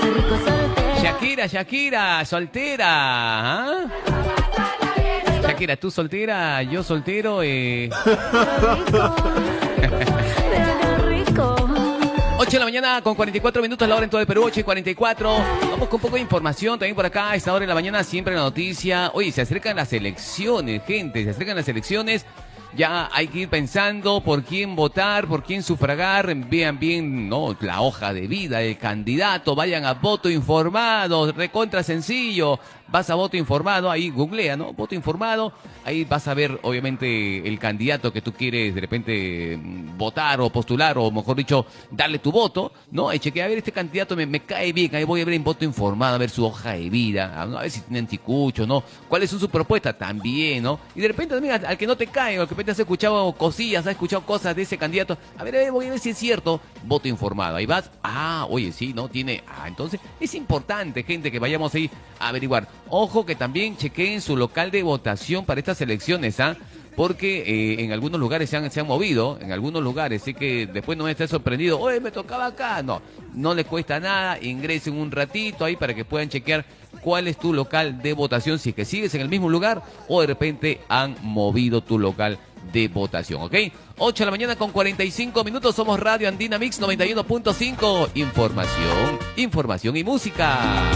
Shakira, soltera. ¿Ah? Shakira, tú soltera, yo soltero. 8 de la mañana con 44 minutos, la hora en todo el Perú, 8:44. Vamos con un poco de información también por acá. A esta hora de la mañana siempre la noticia. Oye, se acercan las elecciones, gente, se acercan las elecciones. Ya hay que ir pensando por quién votar, por quién sufragar. Vean bien, ¿no?, la hoja de vida del candidato. Vayan a voto informado, recontra sencillo. Vas a voto informado, ahí googlea, ¿no? Voto informado. Ahí vas a ver, obviamente, el candidato que tú quieres de repente votar o postular, o mejor dicho, darle tu voto, ¿no? Y chequea, a ver, este candidato me cae bien. Ahí voy a ver en voto informado, a ver su hoja de vida, ¿no? A ver si tiene anticuchos, ¿no? ¿Cuáles son sus propuestas? También, ¿no? Y de repente también al que no te cae, o al que de repente has escuchado cosillas, has escuchado cosas de ese candidato, a ver, voy a ver si es cierto. Voto informado. Ahí vas, oye, sí, ¿no? Tiene, entonces es importante, gente, que vayamos ahí a averiguar. Ojo que también chequeen su local de votación para estas elecciones, porque en algunos lugares se han movido, en algunos lugares, así que después no me esté sorprendido, oye, me tocaba acá. No les cuesta nada, ingresen un ratito ahí para que puedan chequear cuál es tu local de votación, si es que sigues en el mismo lugar o de repente han movido tu local de votación, ¿ok? 8 de la mañana con 45 minutos, somos Radio Andina Mix 91.5, información y música.